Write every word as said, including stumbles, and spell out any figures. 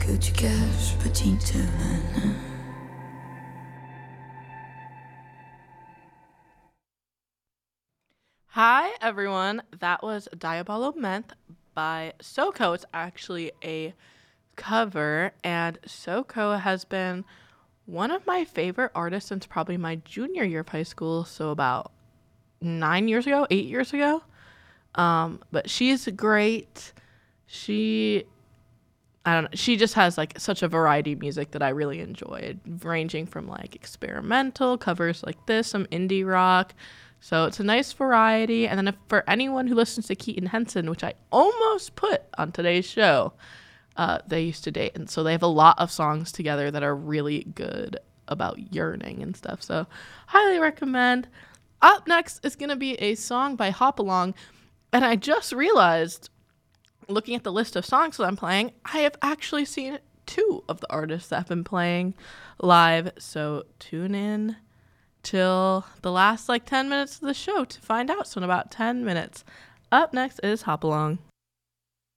que tu caches, petite vanne. Hi, everyone. That was Diabolo Menth by Soko. It's actually a cover, and Soko has been one of my favorite artists since probably my junior year of high school, so about nine years ago, eight years ago. Um, but she's great. She, I don't know, she just has like such a variety of music that I really enjoyed, ranging from like experimental covers like this, some indie rock. So it's a nice variety. And then if, for anyone who listens to Keaton Henson, which I almost put on today's show, uh, they used to date. And so they have a lot of songs together that are really good about yearning and stuff. So highly recommend. Up next is going to be a song by Hopalong. And I just realized, looking at the list of songs that I'm playing, I have actually seen two of the artists that have been playing live. So tune in till the last like ten minutes of the show to find out. So in about ten minutes. Up next is Hopalong.